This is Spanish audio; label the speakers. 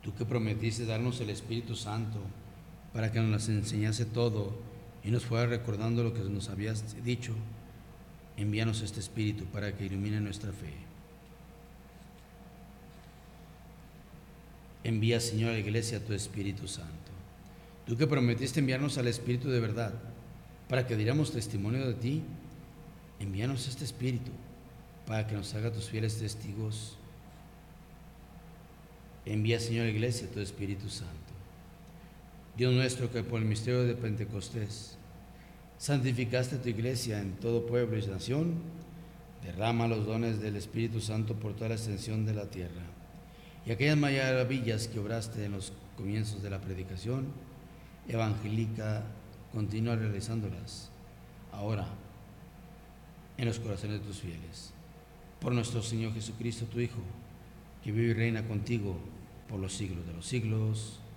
Speaker 1: Tú que prometiste darnos el Espíritu Santo para que nos enseñase todo y nos fuera recordando lo que nos habías dicho, envíanos este Espíritu para que ilumine nuestra fe. Envía, Señor, a la Iglesia tu Espíritu Santo. Tú que prometiste enviarnos al Espíritu de verdad para que diéramos testimonio de ti, envíanos este Espíritu para que nos haga tus fieles testigos. Envía, Señor, a la Iglesia tu Espíritu Santo. Dios nuestro, que por el misterio de Pentecostés santificaste a tu Iglesia en todo pueblo y nación, derrama los dones del Espíritu Santo por toda la extensión de la tierra. Y aquellas maravillas que obraste en los comienzos de la predicación evangélica, continúa realizándolas ahora en los corazones de tus fieles. Por nuestro Señor Jesucristo, tu Hijo, que vive y reina contigo por los siglos de los siglos.